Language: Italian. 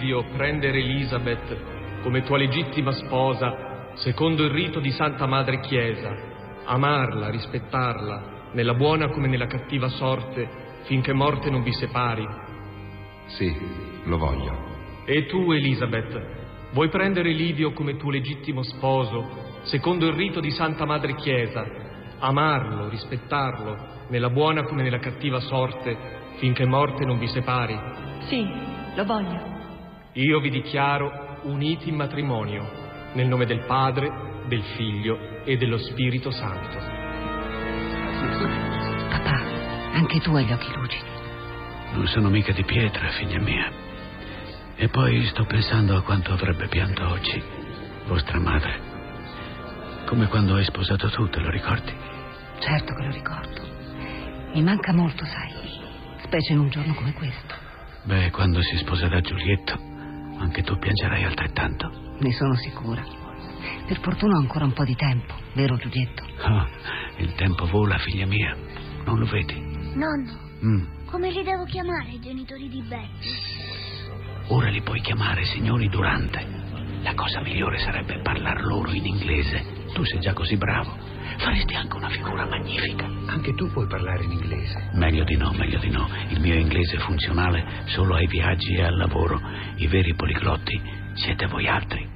Livio prendere Elisabeth come tua legittima sposa, secondo il rito di Santa Madre Chiesa, amarla, rispettarla, nella buona come nella cattiva sorte, finché morte non vi separi? Sì, lo voglio. E tu, Elisabeth, vuoi prendere Livio come tuo legittimo sposo, secondo il rito di Santa Madre Chiesa, amarlo, rispettarlo, nella buona come nella cattiva sorte, finché morte non vi separi? Sì, lo voglio. Io vi dichiaro uniti in matrimonio, nel nome del Padre, del Figlio e dello Spirito Santo. Papà, anche tu hai gli occhi lucidi. Non sono mica di pietra, figlia mia. E poi sto pensando a quanto avrebbe pianto oggi vostra madre. Come quando hai sposato tu, te lo ricordi? Certo che lo ricordo. Mi manca molto, sai, specie in un giorno come questo. Beh, quando si sposerà Giulietto, anche tu piangerai altrettanto. Ne sono sicura. Per fortuna ho ancora un po' di tempo, vero Giulietto? Oh, il tempo vola, figlia mia. Non lo vedi? Nonno, come li devo chiamare i genitori di Betty? Ora li puoi chiamare signori Durante. La cosa migliore sarebbe parlar loro in inglese. Tu sei già così bravo. Faresti anche una figura magnifica. Anche tu puoi parlare in inglese. Meglio di no, meglio di no. Il mio inglese è funzionale solo ai viaggi e al lavoro. I veri poliglotti siete voi altri.